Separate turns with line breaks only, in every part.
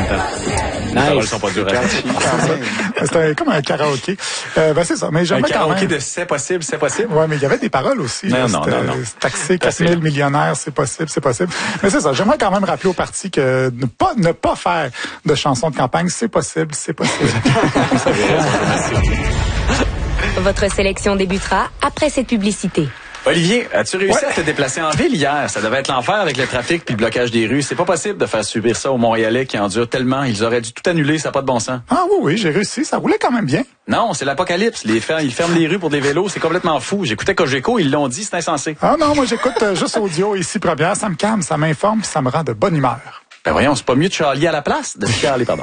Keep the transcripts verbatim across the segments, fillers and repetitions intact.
Les paroles sont pas dures.
C'était comme un karaoké. Euh, ben c'est ça, mais j'aimerais quand même...
Un karaoké de c'est possible, c'est possible.
Ouais, mais il y avait des paroles aussi.
Non,
là,
non, non, non.
Taxer quatre mille millionnaires, c'est possible, c'est possible. Mais c'est ça, j'aimerais quand même rappeler au parti que ne pas, ne pas faire de chansons de campagne, c'est possible, c'est possible.
Votre sélection débutera après cette publicité.
Olivier, as-tu réussi
ouais.
à te déplacer en ville hier? Ça devait être l'enfer avec le trafic puis le blocage des rues. C'est pas possible de faire subir ça aux Montréalais qui endurent tellement. Ils auraient dû tout annuler, ça n'a pas de bon sens.
Ah oui, oui, j'ai réussi. Ça roulait quand même bien.
Non, c'est l'apocalypse. Les fer- ils ferment les rues pour des vélos. C'est complètement fou. J'écoutais Cogeco, ils l'ont dit, c'est insensé.
Ah non, moi j'écoute euh, juste audio ici première. Ça me calme, ça m'informe puis ça me rend de bonne humeur.
Ben voyons, c'est pas mieux de Charlie à la place? De Charlie, pardon.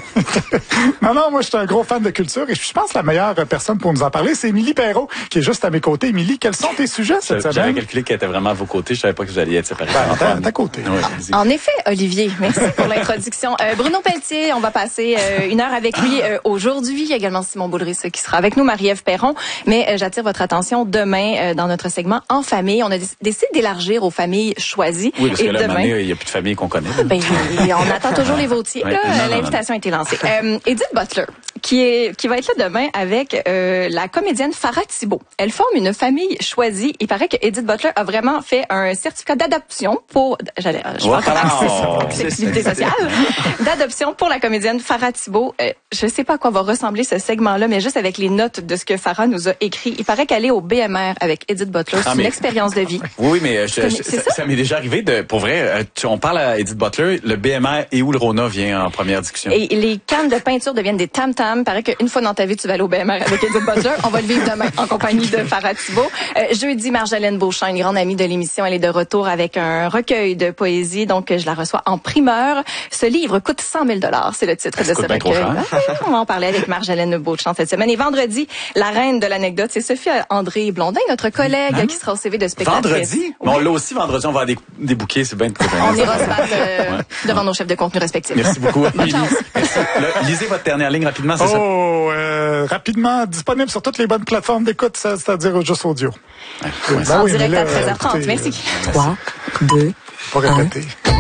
non, non, moi, je suis un gros fan de culture et je pense que la meilleure personne pour nous en parler, c'est Émilie Perrault, qui est juste à mes côtés. Émilie, quels sont tes sujets cette semaine?
J'avais calculé qu'elle était vraiment à vos côtés. Je savais pas que vous alliez être séparés.
Ben, à ta côté.
Ouais, en effet, Olivier, merci pour l'introduction. Euh, Bruno Pelletier, on va passer euh, une heure avec lui euh, aujourd'hui. Il y a également Simon Boulris qui sera avec nous, Marie-Ève Perron. Mais euh, j'attire votre attention demain euh, dans notre segment En famille. On a décidé d'élargir aux familles choisies.
Oui, parce
et
que là,
demain,
il n'y a plus de famille qu'on connaît.
Ben, on attend toujours les vautiers.
Ouais,
l'invitation a été lancée. Euh, Edith Butler, qui est qui va être là demain avec euh, la comédienne Farah Thibault. Elle forme une famille choisie. Il paraît que Edith Butler a vraiment fait un certificat d'adoption pour... J'allais, je
wow,
wow, sécurité sociale. D'adoption pour la comédienne Farah Thibault. Euh, je sais pas à quoi va ressembler ce segment-là, mais juste avec les notes de ce que Farah nous a écrit, il paraît qu'aller au B M R avec Edith Butler, c'est ah, mais... une expérience de vie.
Oui, mais je, je, ça, ça, ça m'est déjà arrivé de... Pour vrai, tu, on parle à Edith Butler, le B M R et où le Rona vient en première discussion.
Et les cannes de peinture deviennent des tam-tams. Il paraît qu'une fois dans ta vie, tu vas aller au B M R avec Edith Butler. On va le vivre demain en compagnie de Farah Thibault. Euh, jeudi, Marjolaine Beauchamp, une grande amie de l'émission, elle est de retour avec un recueil de poésie. Donc, je la reçois en primeur. Ce livre coûte cent mille dollars. C'est le titre
ça
de ce recueil. On va en parler avec Marjolaine Beauchamp cette semaine. Et vendredi, la reine de l'anecdote, c'est Sophie André Blondin, notre collègue hein? qui sera au C V de spectatrice.
Vendredi? Oui. Mais on l'a aussi vendredi. On va avoir des, des bouquets. C'est bien de
On ira se battre euh, ouais. devant nos chefs de contenu respectifs.
Merci beaucoup.
Bonne chance.
Merci. Le, lisez votre dernière ligne rapidement, c'est
oh,
ça?
Oh, euh, rapidement, disponible sur toutes les bonnes plateformes d'écoute, c'est-à-dire juste audio.
Ouais, ouais. Ben en oui, direct là, à treize heures trente, écoutez, merci.
trois, deux,
pas répéter.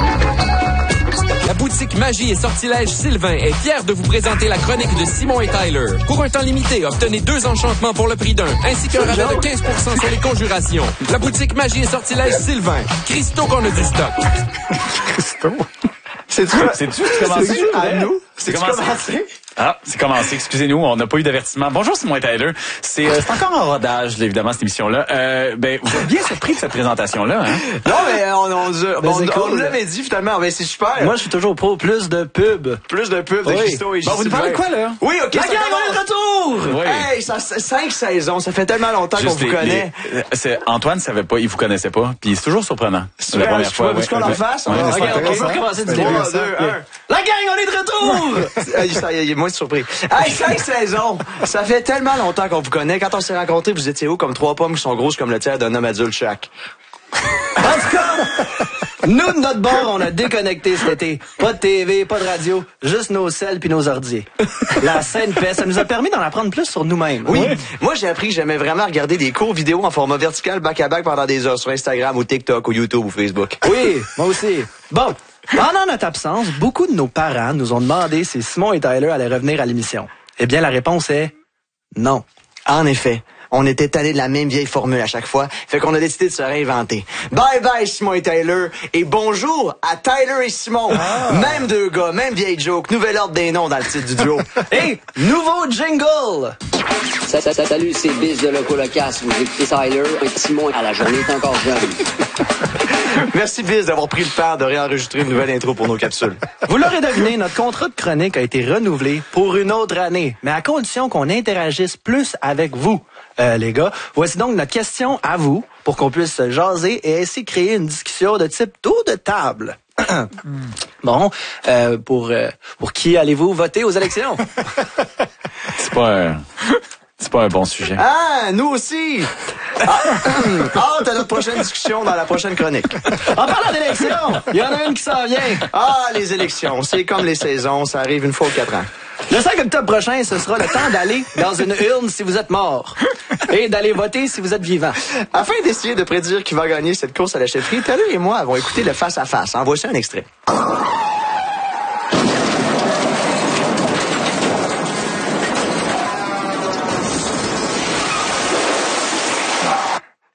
La boutique Magie et Sortilège Sylvain est fière de vous présenter la chronique de Simon et Tyler. Pour un temps limité, obtenez deux enchantements pour le prix d'un, ainsi qu'un rabais de quinze pour cent sur les conjurations. La boutique Magie et Sortilège Sylvain. Christo qu'on a du stock.
Christo?
C'est-tu, c'est-tu, c'est commencé
à nous?
C'est commencé? Ah, c'est commencé. Excusez-nous, on n'a pas eu d'avertissement. Bonjour, Simon et Tyler. C'est, euh, c'est encore en rodage, là, évidemment, cette émission-là. Euh, ben, vous êtes bien surpris de cette présentation-là, hein?
Non, mais on, on, on,
ben,
on,
cool.
on nous l'avait dit, finalement. Ben, c'est super.
Moi, je suis toujours pro. Plus de pub.
Plus de pub de
oui.
Christo et
bon, vous nous parlez de quoi, là?
Oui, OK.
La gang, on est de retour!
Oui. Hey, ça, cinq saisons. Ça fait tellement longtemps Juste qu'on vous les, connaît.
Les, c'est, Antoine savait pas, il vous connaissait pas. Puis c'est toujours surprenant.
C'est la première fois. Est-ce qu'on en fasse?
OK, on peut recommencer du début.
trois, deux, un.
La gang, on est de retour!
Ça y est, moi, je suis surpris. Hey, cinq saisons! Ça fait tellement longtemps qu'on vous connaît. Quand on s'est rencontrés, vous étiez où? Comme trois pommes qui sont grosses comme le tiers d'un homme adulte chaque.
En tout cas, nous, de notre bord, on a déconnecté cet été. Pas de T V, pas de radio, juste nos selles puis nos ordiers. La scène paix, ça nous a permis d'en apprendre plus sur nous-mêmes.
Oui. oui. Moi, j'ai appris que j'aimais vraiment regarder des courts vidéos en format vertical back-à-back pendant des heures sur Instagram ou TikTok ou YouTube ou Facebook.
Oui, moi aussi. Bon. Pendant notre absence, beaucoup de nos parents nous ont demandé si Simon et Tyler allaient revenir à l'émission. Eh bien, la réponse est non.
En effet. On était tannés de la même vieille formule à chaque fois, fait qu'on a décidé de se réinventer. Bye bye Simon et Tyler, et bonjour à Tyler et Simon. Ah. Même deux gars, même vieille joke, nouvel ordre des noms dans le titre du duo.
Et nouveau jingle!
Ça, ça, ça, salut, c'est Biz de Loco Locasse. Vous écoutez Tyler et Simon à la journée est encore jeune.
Merci Biz d'avoir pris le temps de réenregistrer une nouvelle intro pour nos capsules.
Vous l'aurez deviné, notre contrat de chronique a été renouvelé pour une autre année, mais à condition qu'on interagisse plus avec vous. Euh, les gars, voici donc notre question à vous pour qu'on puisse jaser et ainsi créer une discussion de type tour de table. Bon, euh, pour euh, pour qui allez-vous voter aux élections?
C'est pas un, c'est pas un bon sujet.
Ah, nous aussi! Ah, hâte à notre prochaine discussion dans la prochaine chronique.
En parlant d'élections, il y en a une qui s'en vient.
Ah, les élections, c'est comme les saisons, ça arrive une fois aux quatre ans.
Le cinq octobre prochain, ce sera le temps d'aller dans une urne si vous êtes mort et d'aller voter si vous êtes vivant.
Afin d'essayer de prédire qui va gagner cette course à la chefferie, Tyler et moi avons écouté le face-à-face. En voici un extrait.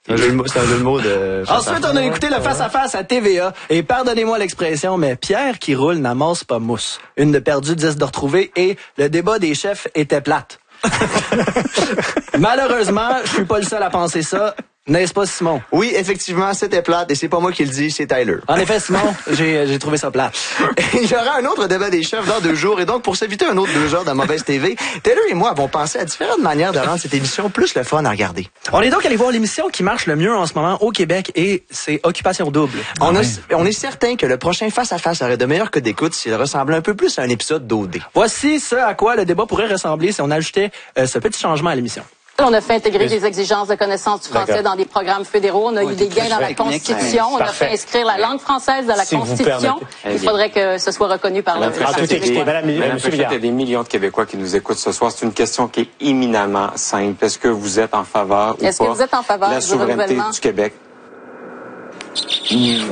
C'est un jeu de mots, c'est un jeu de mots de... Ensuite, on a écouté le face-à-face à T V A. Et pardonnez-moi l'expression, mais Pierre qui roule n'amasse pas mousse. Une de perdue, dix de retrouvée. Et le débat des chefs était plate. Malheureusement, je suis pas le seul à penser ça. N'est-ce pas, Simon?
Oui, effectivement, c'était plate et c'est pas moi qui le dis, c'est Tyler.
En effet, Simon, j'ai, j'ai trouvé ça plate.
Il y aura un autre débat des chefs dans deux jours et donc pour s'éviter un autre deux heures de mauvaise T V, Taylor et moi avons pensé à différentes manières de rendre cette émission plus le fun à regarder.
On est donc allé voir l'émission qui marche le mieux en ce moment au Québec et c'est Occupation Double.
On, a, on est certain que le prochain face-à-face aurait de meilleures codes d'écoute s'il ressemblait un peu plus à un épisode d'O D.
Voici ce à quoi le débat pourrait ressembler si on ajoutait euh, ce petit changement à l'émission.
On a fait intégrer des exigences de connaissance du français dans des programmes fédéraux. On a eu des gains dans la Constitution. On a fait inscrire la langue française dans la Constitution. Il faudrait que ce soit reconnu par le...
Madame, il y a des millions de Québécois qui nous écoutent ce soir. C'est une question qui est éminemment simple. Est-ce que vous êtes en faveur ou pas
Est-ce que vous êtes en faveur
la souveraineté du Québec?
Mmh.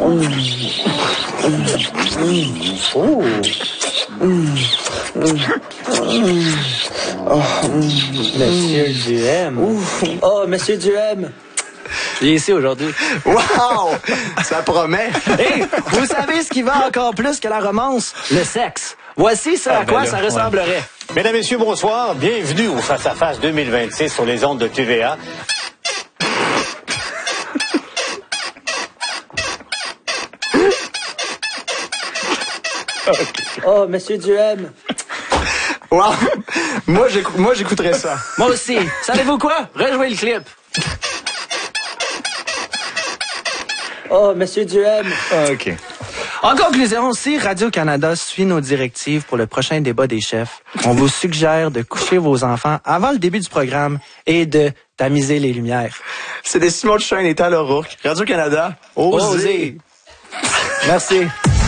Oh. Mmh. Mmh. Oh. Monsieur Duhem. Oh, Monsieur Duhem. Il est ici aujourd'hui.
Wow! Ça promet.
Et vous savez ce qui va encore plus que la romance? Le sexe. Voici ce à ah, quoi là, ça ressemblerait.
Ouais. Mesdames, Messieurs, bonsoir. Bienvenue au Face-à-Face deux mille vingt-six sur les ondes de T V A.
Oh, Monsieur Duhem.
Wow. Moi, j'éc- moi, j'écouterais ça.
Moi aussi. Savez-vous quoi? Rejouez le clip. Oh, Monsieur Duhem.
Ah, OK.
En conclusion, si Radio-Canada suit nos directives pour le prochain débat des chefs, on vous suggère de coucher vos enfants avant le début du programme et de tamiser les lumières.
C'était Simon Duchesne et Tyler Rourke. Radio-Canada, osez.
Osez. Merci.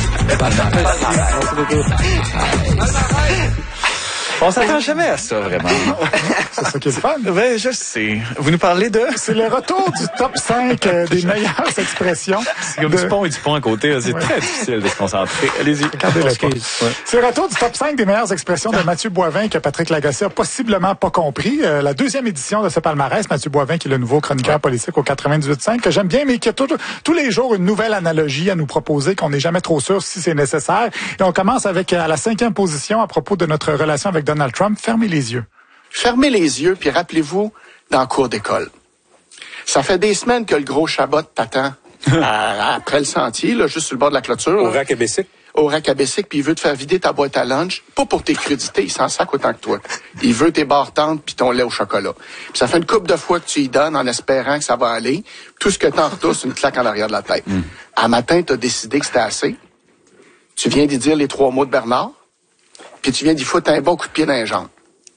On s'attend jamais à ça, vraiment.
C'est ça qui est le fun.
Ben, je sais. Vous nous parlez de...
C'est le retour du top cinq euh, des meilleures expressions.
C'est comme
de...
du pont et du pont à côté. Là. C'est ouais. très difficile de se concentrer. Allez-y.
Regardez la ouais. C'est le retour du top cinq des meilleures expressions de Mathieu Boivin que Patrick Lagacé a possiblement pas compris. Euh, la deuxième édition de ce palmarès, Mathieu Boivin, qui est le nouveau chroniqueur ouais. politique au quatre-vingt-dix-huit cinq, que j'aime bien, mais qui a tout, tous les jours une nouvelle analogie à nous proposer, qu'on n'est jamais trop sûr si c'est nécessaire. Et on commence avec à la cinquième position à propos de notre relation avec Donald Trump. Fermez les yeux.
Fermez les yeux, puis rappelez-vous dans la cour d'école. Ça fait des semaines que le gros Chabot t'attend à, après le sentier, là, juste sur le bord de la clôture.
Au rack à Bessic.
Au rack à Bessic, puis il veut te faire vider ta boîte à lunch, pas pour tes crudités, il s'en sac autant que toi. Il veut tes barres tendres puis ton lait au chocolat. Puis ça fait une couple de fois que tu y donnes en espérant que ça va aller. Tout ce que t'en retournes, c'est une claque en arrière de la tête. Mm. À matin, t'as décidé que c'était assez. Tu viens d'y dire les trois mots de Bernard, puis tu viens d'y foutre un bon coup de pied dans les jambes.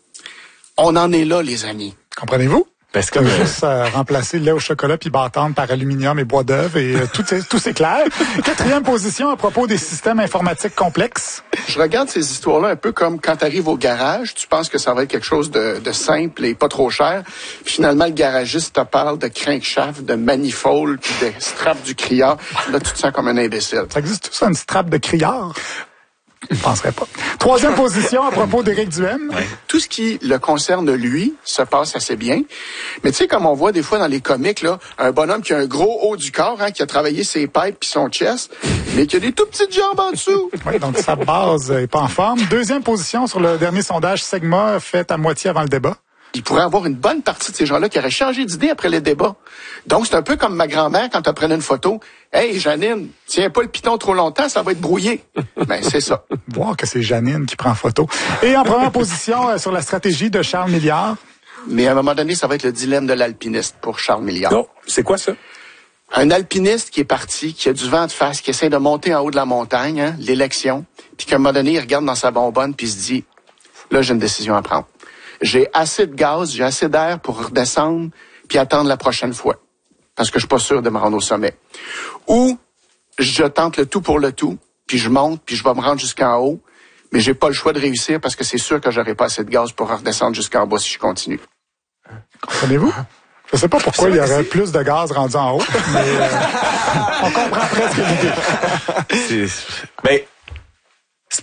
On en est là, les amis.
Comprenez-vous?
Parce que
comme juste euh, remplacer le lait au chocolat puis bâtendre par aluminium et bois d'œuvre et euh, tout, est, tout c'est clair. Quatrième position à propos des systèmes informatiques complexes.
Je regarde ces histoires-là un peu comme quand tu arrives au garage, tu penses que ça va être quelque chose de, de simple et pas trop cher. Puis finalement, le garagiste te parle de crankshaft, de manifold, puis de strap du criard. Là, tu te sens comme un imbécile.
Ça existe tout ça, une strap de criard? Je ne penserais pas. Troisième position à propos d'Éric Duhem.
Ouais. Tout ce qui le concerne, lui, se passe assez bien. Mais tu sais, comme on voit des fois dans les comics, là, un bonhomme qui a un gros haut du corps, hein, qui a travaillé ses pipes puis son chest, mais qui a des tout petites jambes en dessous.
Oui, donc sa base est pas en forme. Deuxième position sur le dernier sondage Segma fait à moitié avant le débat.
Il pourrait avoir une bonne partie de ces gens-là qui auraient changé d'idée après les débats. Donc, c'est un peu comme ma grand-mère quand elle prenait une photo. « Hey, Janine, tiens pas le piton trop longtemps, ça va être brouillé. » Ben, c'est ça.
Voir que c'est Janine qui prend photo. Et en première position, euh, sur la stratégie de Charles Milliard.
Mais à un moment donné, ça va être le dilemme de l'alpiniste pour Charles Milliard.
Non, c'est quoi ça?
Un alpiniste qui est parti, qui a du vent de face, qui essaie de monter en haut de la montagne, hein, l'élection, puis qu'à un moment donné, il regarde dans sa bonbonne puis il se dit « Là, j'ai une décision à prendre. J'ai assez de gaz, j'ai assez d'air pour redescendre puis attendre la prochaine fois. Parce que je suis pas sûr de me rendre au sommet. Ou je tente le tout pour le tout, puis je monte, puis je vais me rendre jusqu'en haut, mais j'ai pas le choix de réussir parce que c'est sûr que j'aurai pas assez de gaz pour redescendre jusqu'en bas si je continue. »
Comprenez-vous? Je sais pas pourquoi il y aurait plus de gaz rendu en haut, mais euh, on comprend presque l'idée.
C'est... Ben, c'est pas...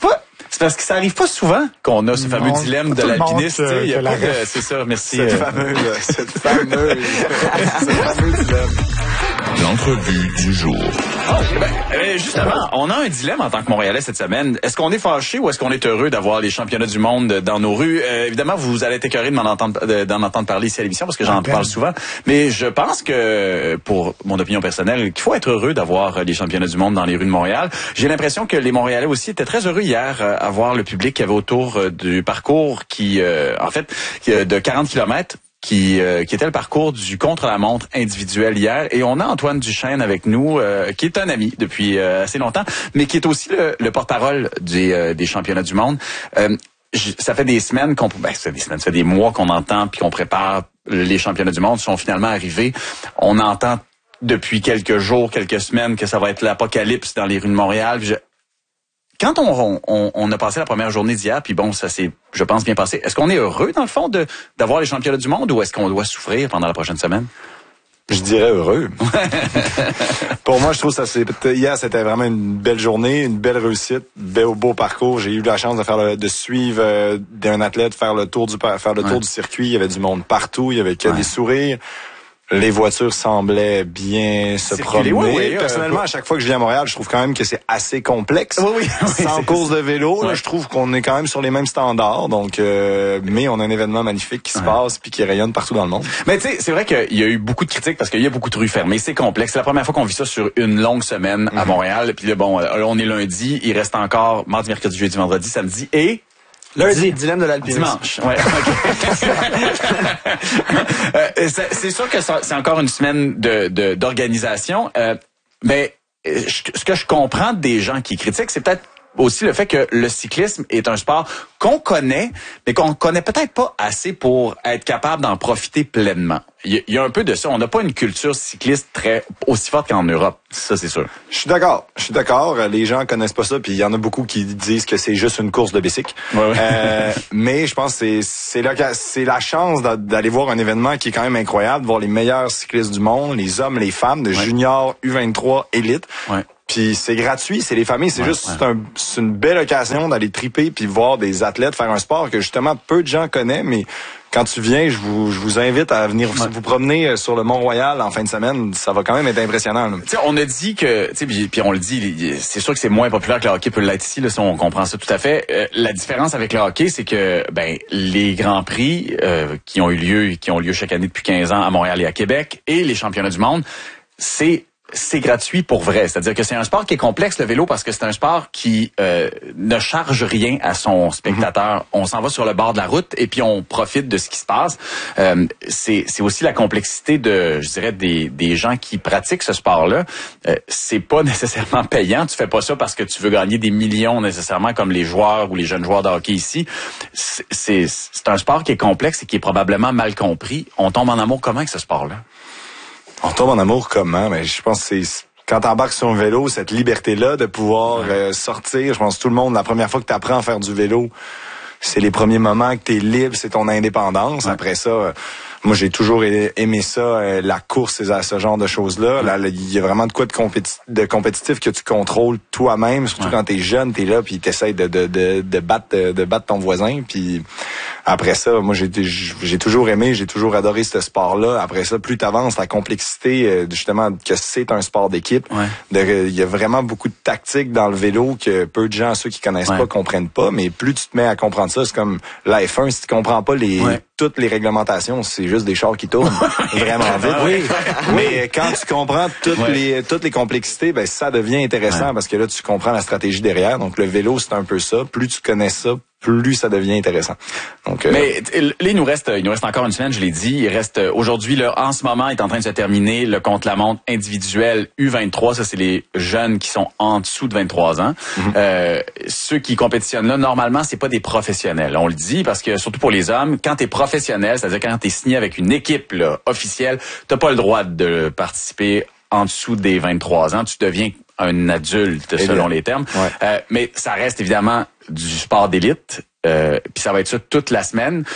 C'est parce que ça arrive pas souvent qu'on a ce fameux
non,
dilemme de l'alpiniste.
Euh,
il y a pas
la...
de... C'est ça, merci.
Cette fameuse, cette fameuse, cette fameuse dilemme.
L'entrevue du jour.
Oh, ben, justement, on a un dilemme en tant que Montréalais cette semaine. Est-ce qu'on est fâché ou est-ce qu'on est heureux d'avoir les championnats du monde dans nos rues? Euh, évidemment, vous allez être écœurés de m'en entendre, d'en entendre parler ici à l'émission parce que j'en parle souvent. Mais je pense que, pour mon opinion personnelle, qu'il faut être heureux d'avoir les championnats du monde dans les rues de Montréal. J'ai l'impression que les Montréalais aussi étaient très heureux hier euh, à voir le public qui avait autour euh, du parcours qui, euh, en fait, de quarante kilomètres. Qui, euh, qui était le parcours du contre-la-montre individuel hier. Et on a Antoine Duchesne avec nous, euh, qui est un ami depuis euh, assez longtemps, mais qui est aussi le, le porte-parole des, euh, des championnats du monde. Euh, j- ça fait des semaines qu'on... Ben, ça fait des semaines, ça fait des mois qu'on entend puis qu'on prépare les championnats du monde. Ils sont finalement arrivés. On entend depuis quelques jours, quelques semaines que ça va être l'apocalypse dans les rues de Montréal. Je, Quand on, on, on a passé la première journée d'hier, puis bon, ça s'est, je pense, bien passé, est-ce qu'on est heureux, dans le fond, de d'avoir les championnats du monde ou est-ce qu'on doit souffrir pendant la prochaine semaine?
Je dirais heureux. Pour moi, je trouve que ça c'est hier, c'était vraiment une belle journée, une belle réussite, beau, beau parcours. J'ai eu la chance de faire le, de suivre euh, d'un athlète faire le tour du faire le tour ouais. du circuit. Il y avait du monde partout, il y avait que ouais. des sourires. Les voitures semblaient bien se promener. Oui, oui, Personnellement, euh, à chaque fois que je viens à Montréal, je trouve quand même que c'est assez complexe. Oui, oui, oui, Sans course de vélo, ouais. là, je trouve qu'on est quand même sur les mêmes standards. Donc, euh, mais on a un événement magnifique qui se ouais. passe puis qui rayonne partout dans le monde.
Mais tu sais, c'est vrai qu'il y a eu beaucoup de critiques parce qu'il y a beaucoup de rues fermées. C'est complexe. C'est la première fois qu'on vit ça sur une longue semaine à mm-hmm. Montréal. Puis là, bon, là, on est lundi. Il reste encore mardi, mercredi, jeudi, vendredi, samedi et...
Lundi, dilemme de l'alpinisme.
Dimanche, ouais. euh, c'est, c'est sûr que ça, c'est encore une semaine de, de d'organisation, euh, mais je, ce que je comprends des gens qui critiquent, c'est peut-être aussi le fait que le cyclisme est un sport qu'on connaît, mais qu'on connaît peut-être pas assez pour être capable d'en profiter pleinement. Il y, y a un peu de ça. On n'a pas une culture cycliste très aussi forte qu'en Europe. Ça, c'est sûr.
Je suis d'accord. Je suis d'accord. Les gens connaissent pas ça, puis il y en a beaucoup qui disent que c'est juste une course de bicycle. Ouais, ouais. Euh, mais je pense que c'est c'est là c'est la chance d'aller voir un événement qui est quand même incroyable, voir les meilleurs cyclistes du monde, les hommes, les femmes, de ouais. juniors, U vingt-trois, élite. Ouais. Puis c'est gratuit, c'est les familles, c'est ouais, juste ouais. C'est, un, c'est une belle occasion d'aller triper puis voir des athlètes faire un sport que justement peu de gens connaissent, mais quand tu viens, je vous, je vous invite à venir ouais. vous promener sur le Mont-Royal en fin de semaine. Ça va quand même être impressionnant. Tu
sais, on a dit que, tu sais, puis, puis on le dit, c'est sûr que c'est moins populaire que le hockey peut l'être ici. Là, on comprend ça tout à fait. Euh, la différence avec le hockey, c'est que, ben, les grands prix euh, qui ont eu lieu, qui ont lieu chaque année depuis quinze ans à Montréal et à Québec, et les championnats du monde, c'est c'est gratuit pour vrai. C'est-à-dire que c'est un sport qui est complexe, le vélo, parce que c'est un sport qui euh, ne charge rien à son spectateur. Mm-hmm. On s'en va sur le bord de la route et puis on profite de ce qui se passe. Euh, c'est, c'est aussi la complexité de, je dirais, des, des gens qui pratiquent ce sport-là. Euh, c'est pas nécessairement payant. Tu fais pas ça parce que tu veux gagner des millions nécessairement comme les joueurs ou les jeunes joueurs de hockey ici. C'est, c'est, c'est un sport qui est complexe et qui est probablement mal compris. On tombe en amour comment avec ce sport-là?
On tombe en amour comment? Mais je pense que c'est quand t'embarques sur un vélo, cette liberté-là de pouvoir euh, sortir. Je pense que tout le monde, la première fois que t'apprends à faire du vélo, c'est les premiers moments que t'es libre, c'est ton indépendance. Ouais. Après ça, euh, moi j'ai toujours aimé ça, euh, la course et ce genre de choses-là. Là, il y a vraiment de quoi de, compéti- de compétitif que tu contrôles toi-même, surtout ouais. quand t'es jeune, t'es là puis t'essayes de, de, de, de battre de battre ton voisin. Puis après ça, moi j'ai j'ai toujours aimé, j'ai toujours adoré ce sport-là. Après ça, plus t'avances, la complexité justement que c'est un sport d'équipe. Il y a vraiment beaucoup de tactiques dans le vélo que peu de gens, ceux qui connaissent ouais. pas, comprennent pas. Mais plus tu te mets à comprendre ça, c'est comme la F un, si tu comprends pas les ouais. toutes les réglementations, c'est juste des chars qui tournent vraiment vite. Oui. Mais quand tu comprends toutes ouais. les toutes les complexités, ben ça devient intéressant ouais. parce que là tu comprends la stratégie derrière. Donc le vélo, c'est un peu ça. Plus tu connais ça, plus ça devient intéressant. Donc, euh...
Mais là, il nous reste, il nous reste encore une semaine, je l'ai dit. Il reste aujourd'hui, là, en ce moment, est en train de se terminer le contre-la-montre individuel U vingt-trois. Ça, c'est les jeunes qui sont en dessous de vingt-trois ans. Mm-hmm. Euh, ceux qui compétitionnent là, normalement, c'est pas des professionnels. On le dit parce que surtout pour les hommes, quand t'es professionnel, c'est-à-dire quand t'es signé avec une équipe là, officielle, t'as pas le droit de participer en dessous des vingt-trois ans. Tu deviens un adulte, selon bien. les termes. Ouais. Euh, mais ça reste évidemment du sport d'élite. Euh, puis ça va être ça toute la semaine.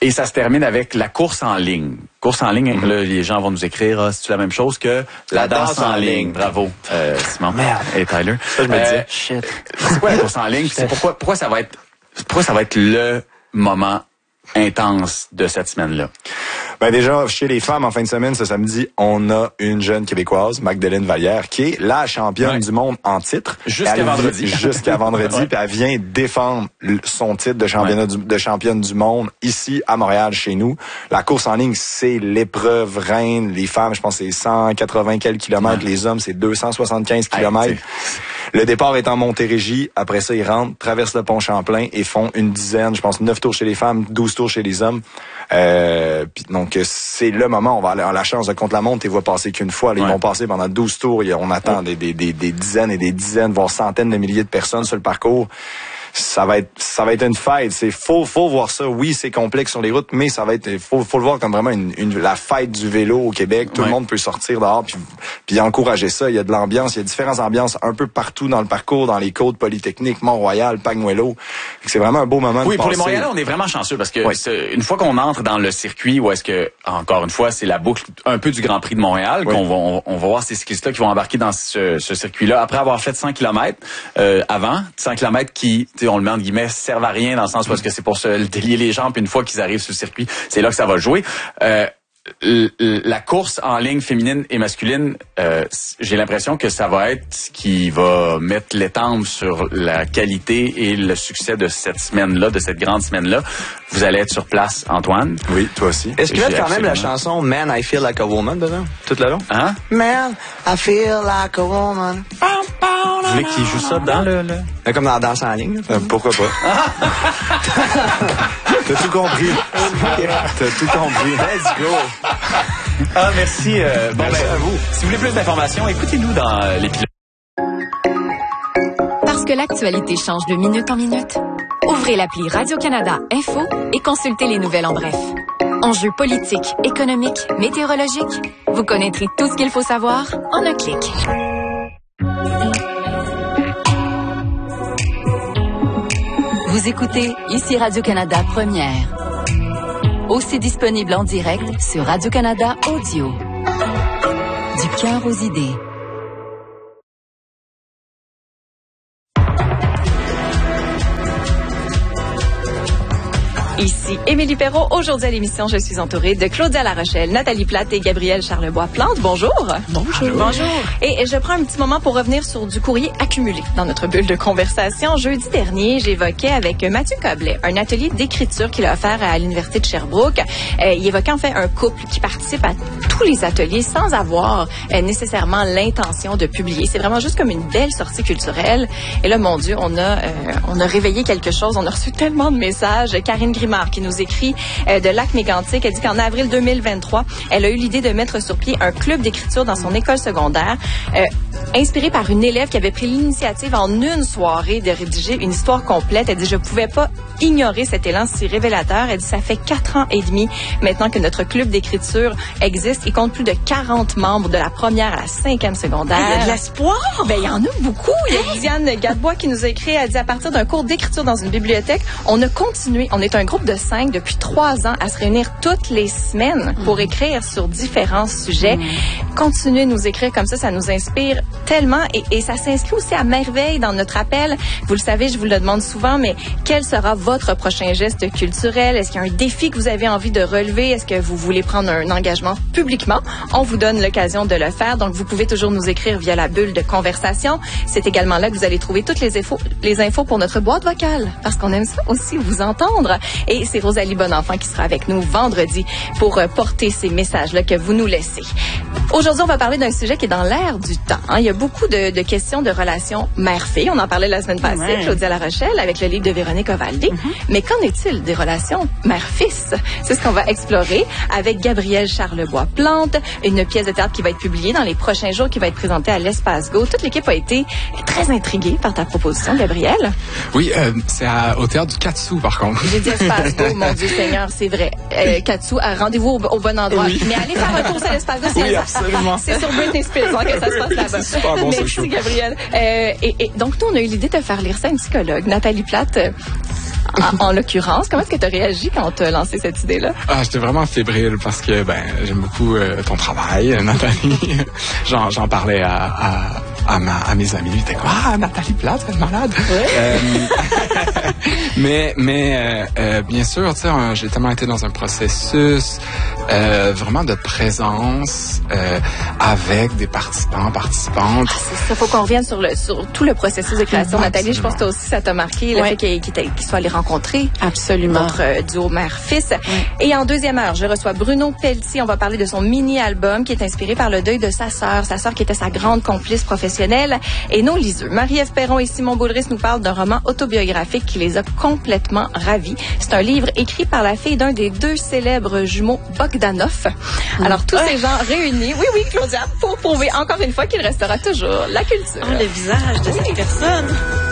Et ça se termine avec la course en ligne. Course en ligne, mm-hmm. là, les gens vont nous écrire, ah, c'est-tu la même chose que la, la danse, danse en ligne. ligne. Bravo, euh, Simon. Merde. Et Tyler.
Ça, je me
euh,
disais, shit.
C'est quoi la course en ligne? C'est pourquoi, pourquoi ça va être, pourquoi ça va être le moment intense de cette semaine-là?
Ben déjà, chez les femmes, en fin de semaine, ce samedi, on a une jeune Québécoise, Magdalene Vallière, qui est la championne ouais. du monde en titre.
Jusqu'à vendredi.
Jusqu'à vendredi, ouais. Puis elle vient défendre son titre de championnat ouais. du, de championne du monde ici à Montréal, chez nous. La course en ligne, c'est l'épreuve reine. Les femmes, je pense, c'est cent quatre-vingts quelques kilomètres. Ouais. Les hommes, c'est deux cent soixante-quinze kilomètres. Le départ est en Montérégie. Après ça, ils rentrent, traversent le pont Champlain et font une dizaine, je pense, neuf tours chez les femmes, douze tours chez les hommes. Euh, pis donc, c'est le moment. On va avoir la chance de contre-la-montre et va passer qu'une fois. Là, ouais. Ils vont passer pendant douze tours. On attend ouais. des, des, des, des dizaines et des dizaines, voire centaines de milliers de personnes sur le parcours. Ça va être, ça va être une fête. C'est faut, faut voir ça. Oui, c'est complexe sur les routes, mais ça va être, faut, faut le voir comme vraiment une, une la fête du vélo au Québec. Tout ouais. le monde peut sortir dehors puis, puis encourager ça. Il y a de l'ambiance, il y a différentes ambiances un peu partout dans le parcours, dans les côtes polytechniques, Mont-Royal, Pagnuelo. C'est vraiment un beau moment.
Oui,
de
pour
passer.
les Montréalais, on est vraiment chanceux parce que
oui.
une fois qu'on entre dans le circuit, où est-ce que, encore une fois, c'est la boucle un peu du Grand Prix de Montréal, oui. qu'on va, on, on va voir ces cyclistes-là qui vont embarquer dans ce, ce circuit-là après avoir fait cent kilomètres euh, avant, cent kilomètres qui, tu sais, on le met entre guillemets, servent à rien dans le sens parce que c'est pour se délier les jambes, puis une fois qu'ils arrivent sur le circuit, c'est là que ça va jouer. Euh, la course en ligne féminine et masculine, euh, j'ai l'impression que ça va être ce qui va mettre l'étampe sur la qualité et le succès de cette semaine-là, de cette grande semaine-là. Vous allez être sur place, Antoine.
Oui, toi aussi.
Est-ce qu'il y a quand même la chanson Man, I Feel Like a Woman dedans, tout le long?
Hein?
Man, I Feel Like a Woman.
Vous voulez qu'il joue ça dans le... le...
Mais comme dans la danse en ligne.
Euh, pourquoi pas? T'as tout compris. T'as tout compris.
Let's go.
Ah, merci. Euh, bon, merci ben, à vous. Si vous voulez plus d'informations, écoutez-nous dans euh, l'épisode.
Parce que l'actualité change de minute en minute, ouvrez l'appli Radio-Canada Info et consultez les nouvelles en bref. Enjeux politiques, économiques, météorologiques, vous connaîtrez tout ce qu'il faut savoir en un clic. Vous écoutez ici Radio-Canada Première. Aussi disponible en direct sur Radio-Canada Audio. Du cœur aux idées.
Ici Émilie Perrault. Aujourd'hui à l'émission, je suis entourée de Claudia Larochelle, Nathalie Plante et Gabrielle Charlebois-Plante. Bonjour. Bonjour. Bonjour. Et je prends un petit moment pour revenir sur du courrier accumulé dans notre bulle de conversation. Jeudi dernier, j'évoquais avec Mathieu Coblet un atelier d'écriture qu'il a offert à l'Université de Sherbrooke. Euh, il évoquait en fait un couple qui participe à tous les ateliers sans avoir euh, nécessairement l'intention de publier. C'est vraiment juste comme une belle sortie culturelle. Et là, mon Dieu, on a, euh, on a réveillé quelque chose. On a reçu tellement de messages. Karine Grimard qui nous écrit euh, de Lac-Mégantic. Elle dit qu'en avril deux mille vingt-trois, elle a eu l'idée de mettre sur pied un club d'écriture dans son école secondaire, euh, inspiré par une élève qui avait pris l'initiative en une soirée de rédiger une histoire complète. Elle dit, je pouvais pas ignorer cet élan si révélateur. Elle dit, ça fait quatre ans et demi maintenant que notre club d'écriture existe. Il compte plus de quarante membres de la première à la cinquième secondaire.
Il y a de l'espoir!
Ben, il y en a beaucoup. Il y a Diane Gadebois qui nous a écrit, elle dit, à partir d'un cours d'écriture dans une bibliothèque, on a continué, on est un groupe de cinq depuis trois ans à se réunir toutes les semaines pour écrire sur différents sujets. Mmh. Continuez de nous écrire comme ça, ça nous inspire tellement et, et ça s'inscrit aussi à merveille dans notre appel. Vous le savez, je vous le demande souvent, mais quel sera votre prochain geste culturel? Est-ce qu'il y a un défi que vous avez envie de relever? Est-ce que vous voulez prendre un engagement publiquement? On vous donne l'occasion de le faire, donc vous pouvez toujours nous écrire via la bulle de conversation. C'est également là que vous allez trouver toutes les infos, les infos pour notre boîte vocale, parce qu'on aime ça aussi vous entendre. Et c'est Rosalie Bonenfant qui sera avec nous vendredi pour porter ces messages-là que vous nous laissez. Aujourd'hui, on va parler d'un sujet qui est dans l'air du temps. Hein. Il y a beaucoup de, de questions de relations mère-fille. On en parlait la semaine passée, ouais. Claudia Larochelle, avec le livre de Véronique Ovaldi. Mm-hmm. Mais qu'en est-il des relations mère-fils? C'est ce qu'on va explorer avec Gabrielle Charlebois-Plante, une pièce de théâtre qui va être publiée dans les prochains jours, qui va être présentée à l'Espace Go. Toute l'équipe a été très intriguée par ta proposition, Gabrielle.
Oui, euh, c'est à, au théâtre du Katsu, par contre.
J'ai dit Espace Go, mon Dieu Seigneur, c'est vrai. Euh, Katsu, rendez-vous au, au bon endroit. Oui. Mais allez faire un tour à l'Espace Go, c'est
oui, absolument.
C'est sur Britney Spears hein, que ça se passe là-bas.
C'est super bon,
merci, Gabrielle. Euh, et, et donc, nous, on a eu l'idée de faire lire ça à une psychologue, Nathalie Plante. en, en l'occurrence. Comment est-ce que tu as réagi quand tu as lancé cette idée-là?
Ah, j'étais vraiment fébrile parce que ben j'aime beaucoup euh, ton travail, Nathalie. j'en, j'en parlais à, à, à, ma, à mes amis. Ils étaient comme « Ah, Nathalie Plate, vous êtes malade! Ouais. » euh, Mais, mais euh, euh, bien sûr, tu sais, j'ai tellement été dans un processus euh, vraiment de présence euh, avec des participants, participantes.
Ah, c'est ça, faut qu'on revienne sur, le, sur tout le processus de création. Absolument. Nathalie, je pense que toi aussi, ça t'a marqué, le ouais. fait qu'il, qu'il, qu'il soit allé rencontrer
Absolument.
notre euh, duo mère-fils. Ouais. Et en deuxième heure, je reçois Bruno Pelletier. On va parler de son mini-album qui est inspiré par le deuil de sa sœur, sa sœur qui était sa grande complice professionnelle. Et nos liseux, Marie-Ève Perron et Simon Boulris nous parlent d'un roman autobiographique qui les a complètement ravis. C'est un livre écrit par la fille d'un des deux célèbres jumeaux Bogdanov. Alors, tous ces gens réunis, oui, oui, Claudia, pour prouver encore une fois qu'il restera toujours la culture.
Oh, le visage de cette personne.